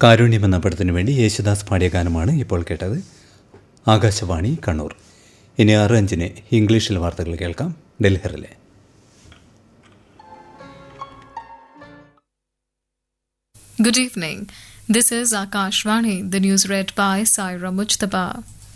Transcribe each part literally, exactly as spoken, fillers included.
കാരുണ്യം എന്ന പടത്തിനു വേണ്ടി യേശുദാസ് പാടിയ ഗാനമാണ് ഇപ്പോൾ കേട്ടത്. ആകാശവാണി കണ്ണൂർ. ഇനി ആറ് അഞ്ചിന് ഇംഗ്ലീഷിൽ വാർത്തകൾ കേൾക്കാം. ഡൽഹിയിലെ Good evening. This is Akashvani. The news read by Saira Mujtaba.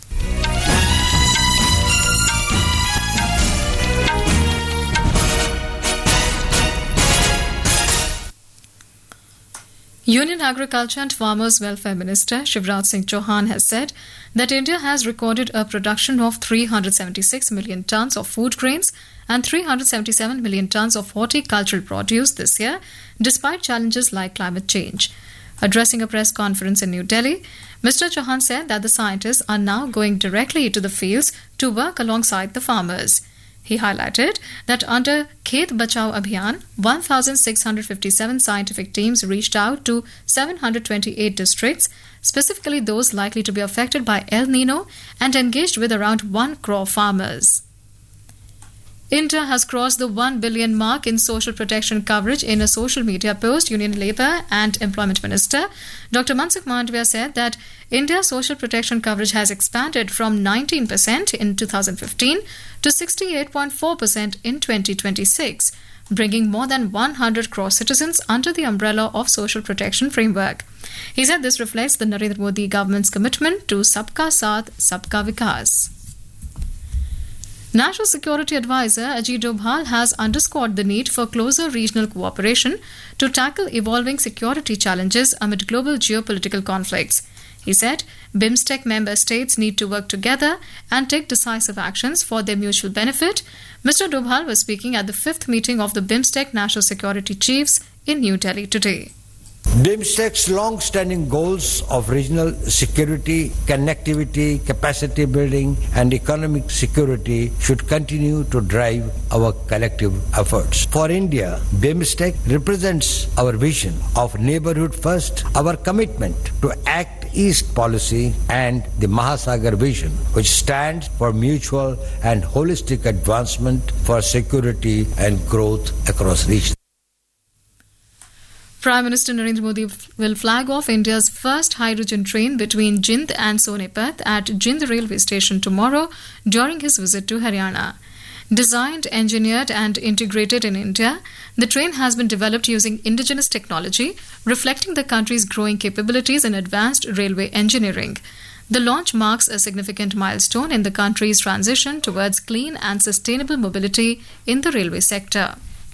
Union Agriculture and Farmers Welfare Minister Shivraj Singh Chauhan has said that India has recorded a production of three hundred seventy-six million tons of food grains and three hundred seventy-seven million tons of horticultural produce this year, despite challenges like climate change. Addressing a press conference in New Delhi, Mister Chauhan said that the scientists are now going directly to the fields to work alongside the farmers. He highlighted that under Khet Bachao Abhiyan, one thousand six hundred fifty-seven scientific teams reached out to seven hundred twenty-eight districts, specifically those likely to be affected by El Nino, and engaged with around one crore farmers. India has crossed the one billion mark in social protection coverage. In a social media post, Union Labour and Employment Minister Doctor Mansukh Mandavia said that India's social protection coverage has expanded from nineteen percent in two thousand fifteen to sixty-eight point four percent in twenty twenty-six, bringing more than one hundred crore citizens under the umbrella of social protection framework. He said this reflects the Narendra Modi government's commitment to Sabka Saath, Sabka Vikas. National Security Advisor Ajit Dobhal has underscored the need for closer regional cooperation to tackle evolving security challenges amid global geopolitical conflicts. He said BIMSTEC member states need to work together and take decisive actions for their mutual benefit. Mister Dobhal was speaking at the fifth meeting of the BIMSTEC National Security Chiefs in New Delhi today. BIMSTEC's long-standing goals of regional security, connectivity, capacity building and economic security should continue to drive our collective efforts. For India, BIMSTEC represents our vision of neighborhood first, our commitment to Act East policy and the Mahasagar vision, which stands for mutual and holistic advancement for security and growth across regions. Prime Minister Narendra Modi will flag off India's first hydrogen train between Jind and Sonipat at Jind railway station tomorrow during his visit to Haryana. Designed, engineered and integrated in India, the train has been developed using indigenous technology, reflecting the country's growing capabilities in advanced railway engineering. The launch marks a significant milestone in the country's transition towards clean and sustainable mobility in the railway sector.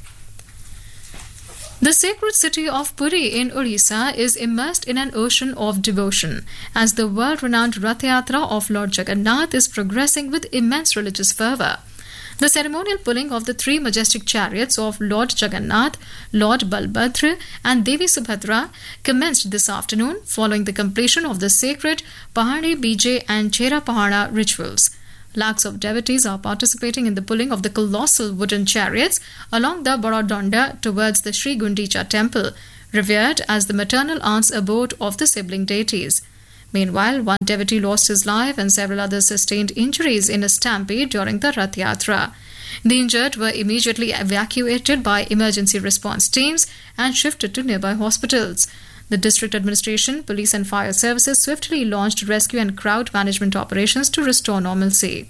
The sacred city of Puri in Odisha is immersed in an ocean of devotion as the world-renowned Rath Yatra of Lord Jagannath is progressing with immense religious fervour. The ceremonial pulling of the three majestic chariots of Lord Jagannath, Lord Balbhadra and Devi Subhadra commenced this afternoon following the completion of the sacred Pahani Bijay and Chera Pahana rituals. Lakhs of devotees are participating in the pulling of the colossal wooden chariots along the Barodonda towards the Sri Gundicha temple, revered as the maternal aunt's abode of the sibling deities. Meanwhile, one devotee lost his life and several others sustained injuries in a stampede during the Rath Yatra. The injured were immediately evacuated by emergency response teams and shifted to nearby hospitals. The district administration, police and fire services swiftly launched rescue and crowd management operations to restore normalcy.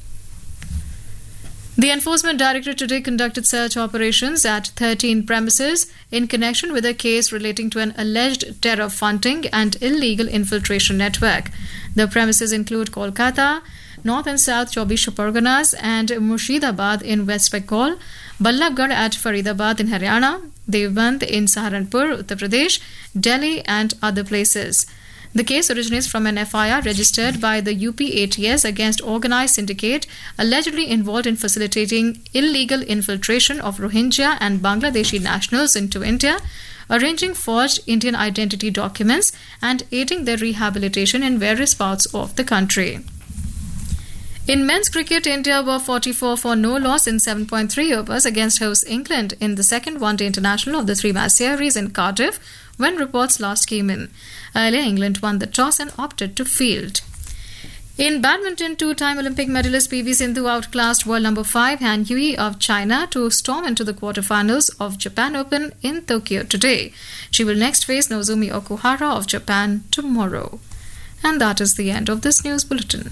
The Enforcement Directorate today conducted search operations at thirteen premises in connection with a case relating to an alleged terror funding and illegal infiltration network. The premises include Kolkata, North and South Chaubish Parganas and Murshidabad in West Bengal, Ballabgarh at Faridabad in Haryana, Devband in Saharanpur, Uttar Pradesh, Delhi and other places. The case originates from an F I R registered by the U P A T S against organised syndicate allegedly involved in facilitating illegal infiltration of Rohingya and Bangladeshi nationals into India, arranging forged Indian identity documents and aiding their rehabilitation in various parts of the country. In men's cricket, India were forty-four for no loss in seven point three overs against host England in the second one-day international of the three-match series in Cardiff when reports last came in. Earlier, England won the toss and opted to field. In badminton, two-time Olympic medalist P V Sindhu outclassed world number five Han Yui of China to storm into the quarterfinals of Japan Open in Tokyo today. She will next face Nozomi Okuhara of Japan tomorrow. And that is the end of this news bulletin.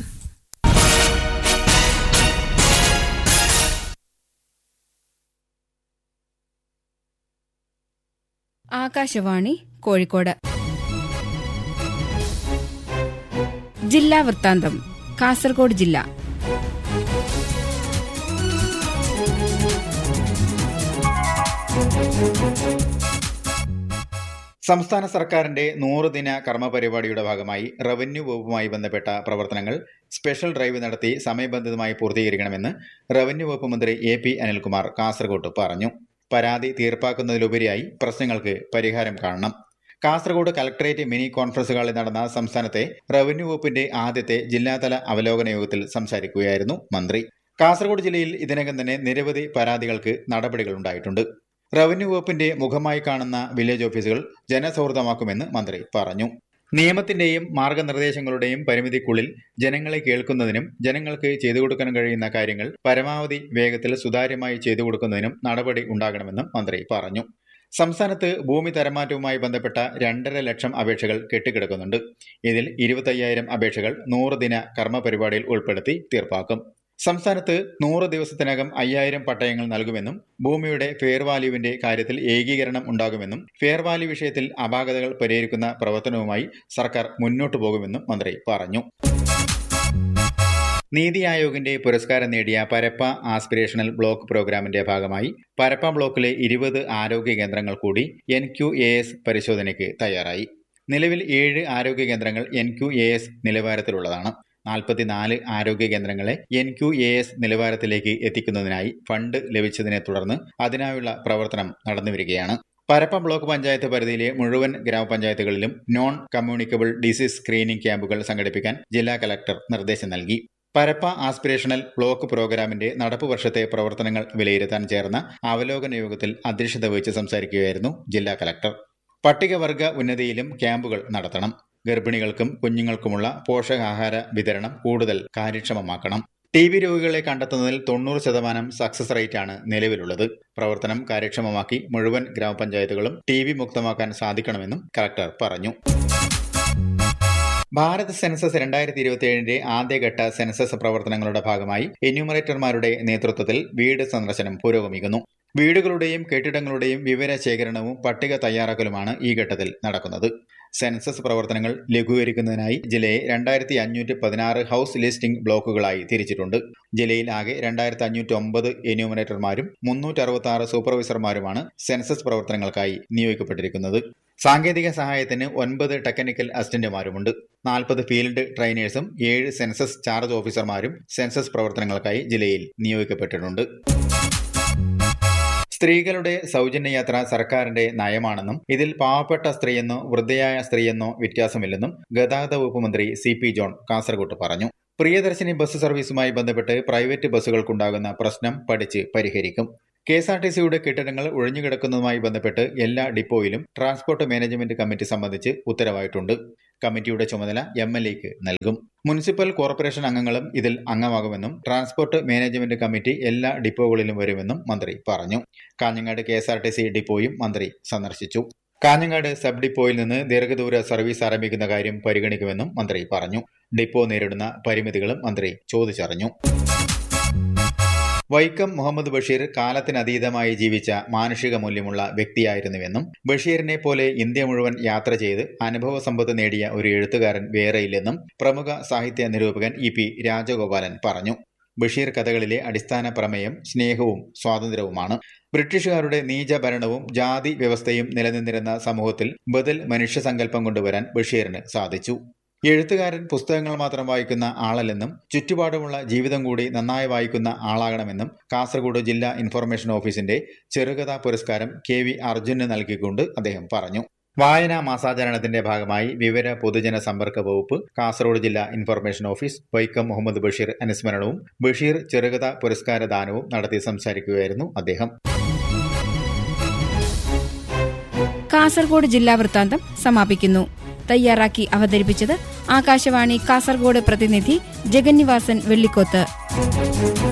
Akashvani Kozhikode. ജില്ലാ വൃത്താന്തം. കാസർഗോഡ് ജില്ല. സംസ്ഥാന സർക്കാരിന്റെ നൂറുദിന കർമ്മ പരിപാടിയുടെ ഭാഗമായി revenue വകുപ്പുമായി ബന്ധപ്പെട്ട പ്രവർത്തനങ്ങൾ സ്പെഷ്യൽ ഡ്രൈവ് നടത്തി സമയബന്ധിതമായി പൂർത്തീകരിക്കണമെന്ന് റവന്യൂ വകുപ്പ് മന്ത്രി എ പി അനിൽകുമാർ കാസർഗോഡ് പറഞ്ഞു. പരാതി തീർപ്പാക്കുന്നതിലുപരിയായി പ്രശ്നങ്ങൾക്ക് പരിഹാരം കാണണം. കാസർഗോഡ് കലക്ടറേറ്റ് മിനി കോൺഫറൻസ് ഹാളിൽ നടന്ന സംസ്ഥാനത്തെ റവന്യൂ വകുപ്പിന്റെ ആദ്യത്തെ ജില്ലാതല അവലോകന യോഗത്തിൽ സംസാരിക്കുകയായിരുന്നു മന്ത്രി. കാസർഗോഡ് ജില്ലയിൽ ഇതിനകം തന്നെ നിരവധി പരാതികൾക്ക് നടപടികളുണ്ടായിട്ടുണ്ട്. റവന്യൂ വകുപ്പിന്റെ മുഖമായി കാണുന്ന വില്ലേജ് ഓഫീസുകൾ ജനസൗഹൃദമാക്കുമെന്ന് മന്ത്രി പറഞ്ഞു. നിയമത്തിന്റെയും മാർഗനിർദ്ദേശങ്ങളുടെയും പരിമിതിക്കുള്ളിൽ ജനങ്ങളെ കേൾക്കുന്നതിനും ജനങ്ങൾക്ക് ചെയ്തു കൊടുക്കാൻ കഴിയുന്ന കാര്യങ്ങൾ പരമാവധി വേഗത്തിൽ സുതാര്യമായി ചെയ്തു കൊടുക്കുന്നതിനും നടപടി ഉണ്ടാകണമെന്നും മന്ത്രി പറഞ്ഞു. സംസ്ഥാനത്ത് ഭൂമി തരംമാറ്റവുമായി ബന്ധപ്പെട്ട രണ്ടര ലക്ഷം അപേക്ഷകൾ കെട്ടിക്കിടക്കുന്നുണ്ട്. ഇതിൽ ഇരുപത്തയ്യായിരം അപേക്ഷകൾ നൂറ് ദിന കർമ്മ പരിപാടിയിൽ ഉൾപ്പെടുത്തി തീർപ്പാക്കും. സംസ്ഥാനത്ത് നൂറ് ദിവസത്തിനകം അയ്യായിരം പട്ടയങ്ങൾ നൽകുമെന്നും ഭൂമിയുടെ ഫെയർ വാല്യൂവിന്റെ കാര്യത്തിൽ ഏകീകരണം ഉണ്ടാകുമെന്നും ഫെയർ വാല്യൂ വിഷയത്തിൽ അപാകതകൾ പരിഹരിക്കുന്ന പ്രവർത്തനവുമായി സർക്കാർ മുന്നോട്ടു പോകുമെന്നും മന്ത്രി പറഞ്ഞു. നീതി ആയോഗിന്റെ പുരസ്കാരം നേടിയ പരപ്പ ആസ്പിരേഷണൽ ബ്ലോക്ക് പ്രോഗ്രാമിന്റെ ഭാഗമായി പരപ്പ ബ്ലോക്കിലെ ഇരുപത് ആരോഗ്യ കേന്ദ്രങ്ങൾ കൂടി എൻ ക്യു എ എസ് പരിശോധനയ്ക്ക് തയ്യാറായി. നിലവിൽ ഏഴ് ആരോഗ്യ കേന്ദ്രങ്ങൾ എൻ ക്യു എ എസ് നിലവാരത്തിലുള്ളതാണ്. നാൽപ്പത്തിനാല് ആരോഗ്യ കേന്ദ്രങ്ങളെ എൻ ക്യു എ എസ് നിലവാരത്തിലേക്ക് എത്തിക്കുന്നതിനായി ഫണ്ട് ലഭിച്ചതിനെ തുടർന്ന് അതിനായുള്ള പ്രവർത്തനം നടന്നുവരികയാണ്. പരപ്പ ബ്ലോക്ക് പഞ്ചായത്ത് പരിധിയിലെ മുഴുവൻ ഗ്രാമപഞ്ചായത്തുകളിലും നോൺ കമ്മ്യൂണിക്കബിൾ ഡിസീസ് സ്ക്രീനിംഗ് ക്യാമ്പുകൾ സംഘടിപ്പിക്കാൻ ജില്ലാ കലക്ടർ നിർദ്ദേശം നൽകി. പരപ്പ ആസ്പിരേഷണൽ ബ്ലോക്ക് പ്രോഗ്രാമിന്റെ നടപ്പു വർഷത്തെ പ്രവർത്തനങ്ങൾ വിലയിരുത്താൻ ചേർന്ന അവലോകന യോഗത്തിൽ അധ്യക്ഷത വഹിച്ച് സംസാരിക്കുകയായിരുന്നു ജില്ലാ കലക്ടർ. പട്ടികവർഗ ഉന്നതിയിലും ക്യാമ്പുകൾ നടത്തണം. ഗർഭിണികൾക്കും കുഞ്ഞുങ്ങൾക്കുമുള്ള പോഷകാഹാര വിതരണം കൂടുതൽ കാര്യക്ഷമമാക്കണം. ടി ബി രോഗികളെ കണ്ടെത്തുന്നതിൽ തൊണ്ണൂറ് ശതമാനം സക്സസ് റേറ്റാണ് നിലവിലുള്ളത്. പ്രവർത്തനം കാര്യക്ഷമമാക്കി മുഴുവൻ ഗ്രാമപഞ്ചായത്തുകളും ടി ബി മുക്തമാക്കാൻ സാധിക്കണമെന്നും കലക്ടർ പറഞ്ഞു. ഭാരത് സെൻസസ് രണ്ടായിരത്തി ഇരുപത്തിയേഴിന്റെ ആദ്യഘട്ട സെൻസസ് പ്രവർത്തനങ്ങളുടെ ഭാഗമായി എന്യൂമറേറ്റർമാരുടെ നേതൃത്വത്തിൽ വീട് സന്ദർശനം പുരോഗമിക്കുന്നു. വീടുകളുടെയും കെട്ടിടങ്ങളുടെയും വിവര ശേഖരണവും പട്ടിക തയ്യാറാക്കലുമാണ് ഈ ഘട്ടത്തിൽ നടക്കുന്നത്. സെൻസസ് പ്രവർത്തനങ്ങൾ ലഘൂകരിക്കുന്നതിനായി ജില്ലയെ രണ്ടായിരത്തി അഞ്ഞൂറ്റി പതിനാറ് ഹൌസ് ലിസ്റ്റിംഗ് ബ്ലോക്കുകളായി തിരിച്ചിട്ടുണ്ട്. ജില്ലയിൽ ആകെ രണ്ടായിരത്തി അഞ്ഞൂറ്റി ഒമ്പത് എന്യൂമറേറ്റർമാരും മുന്നൂറ്റി അറുപത്തി ആറ് സൂപ്പർവൈസർമാരുമാണ് സെൻസസ് പ്രവർത്തനങ്ങൾക്കായി നിയോഗിക്കപ്പെട്ടിരിക്കുന്നത്. സാങ്കേതിക സഹായത്തിന് ഒൻപത് ടെക്നിക്കൽ അസിസ്റ്റന്റുമാരുമുണ്ട്. നാൽപ്പത് ഫീൽഡ് ട്രെയിനേഴ്സും ഏഴ് സെൻസസ് ചാർജ് ഓഫീസർമാരും സെൻസസ് പ്രവർത്തനങ്ങൾക്കായി ജില്ലയിൽ നിയോഗിക്കപ്പെട്ടിട്ടുണ്ട്. സ്ത്രീകളുടെ സൗജന്യയാത്ര സർക്കാരിന്റെ നയമാണെന്നും ഇതിൽ പാവപ്പെട്ട സ്ത്രീയെന്നോ വൃദ്ധയായ സ്ത്രീയെന്നോ വ്യത്യാസമില്ലെന്നും ഗതാഗത വകുപ്പ് മന്ത്രി സി പി ജോൺ കാസർഗോഡ് പറഞ്ഞു. പ്രിയദർശിനി ബസ് സർവീസുമായി ബന്ധപ്പെട്ട് പ്രൈവറ്റ് ബസ്സുകൾക്കുണ്ടാകുന്ന പ്രശ്നം പഠിച്ച് പരിഹരിക്കും. കെ എസ് ആർ ടി സിയുടെ കെട്ടിടങ്ങൾ ഒഴിഞ്ഞുകിടക്കുന്നതുമായി ബന്ധപ്പെട്ട് എല്ലാ ഡിപ്പോയിലും ട്രാൻസ്പോർട്ട് മാനേജ്മെന്റ് കമ്മിറ്റി സംബന്ധിച്ച് ഉത്തരവായിട്ടുണ്ട്. കമ്മിറ്റിയുടെ ചുമതല എം എൽ എക്ക് നൽകും. മുനിസിപ്പൽ കോർപ്പറേഷൻ അംഗങ്ങളും ഇതിൽ അംഗമാകുമെന്നും ട്രാൻസ്പോർട്ട് മാനേജ്മെന്റ് കമ്മിറ്റി എല്ലാ ഡിപ്പോകളിലും വരുമെന്നും മന്ത്രി പറഞ്ഞു. Kanhangad K S R T C ഡിപ്പോയും മന്ത്രി സന്ദർശിച്ചു. കാഞ്ഞങ്ങാട് സബ് ഡിപ്പോയിൽ നിന്ന് ദീർഘദൂര സർവീസ് ആരംഭിക്കുന്ന കാര്യം പരിഗണിക്കുമെന്നും മന്ത്രി പറഞ്ഞു. ഡിപ്പോ നേരിടുന്ന പരിമിതികളും മന്ത്രി ചോദിച്ചറിഞ്ഞു. വൈക്കം മുഹമ്മദ് ബഷീർ കാലത്തിനതീതമായി ജീവിച്ച മാനുഷിക മൂല്യമുള്ള വ്യക്തിയായിരുന്നുവെന്നും ബഷീറിനെ പോലെ ഇന്ത്യ മുഴുവൻ യാത്ര ചെയ്ത് അനുഭവ സമ്പത്ത് നേടിയ ഒരു എഴുത്തുകാരൻ വേറെയില്ലെന്നും പ്രമുഖ സാഹിത്യ നിരൂപകൻ ഇ പി രാജഗോപാലൻ പറഞ്ഞു. ബഷീർ കഥകളിലെ അടിസ്ഥാന പ്രമേയം സ്നേഹവും സ്വാതന്ത്ര്യവുമാണ്. ബ്രിട്ടീഷുകാരുടെ നീചഭരണവും ജാതി വ്യവസ്ഥയും നിലനിന്നിരുന്ന സമൂഹത്തിൽ ബദൽ മനുഷ്യസങ്കല്പം കൊണ്ടുവരാൻ ബഷീറിന് സാധിച്ചു. എഴുത്തുകാരൻ പുസ്തകങ്ങൾ മാത്രം വായിക്കുന്ന ആളല്ലെന്നും ചുറ്റുപാടുമുള്ള ജീവിതം കൂടി നന്നായി വായിക്കുന്ന ആളാകണമെന്നും കാസർഗോഡ് ജില്ലാ ഇൻഫർമേഷൻ ഓഫീസിന്റെ ചെറുകഥാ പുരസ്കാരം കെ വി അർജുന് നൽകിക്കൊണ്ട് അദ്ദേഹം പറഞ്ഞു. വായനാ മാസാചരണത്തിന്റെ ഭാഗമായി വിവര പൊതുജന സമ്പർക്ക വകുപ്പ് കാസർഗോഡ് ജില്ലാ ഇൻഫർമേഷൻ ഓഫീസ് വൈക്കം മുഹമ്മദ് ബഷീർ അനുസ്മരണവും ബഷീർ ചെറുകഥാ പുരസ്കാര ദാനവും നടത്തി സംസാരിക്കുകയായിരുന്നു അദ്ദേഹം. കാസർഗോഡ് ജില്ലാ വൃത്താന്തം സമാപിക്കുന്നു. തയ്യാറാക്കി അവതരിപ്പിച്ചത് ആകാശവാണി കാസർഗോഡ് പ്രതിനിധി ജഗന്നിവാസൻ വെള്ളിക്കോത്ത്.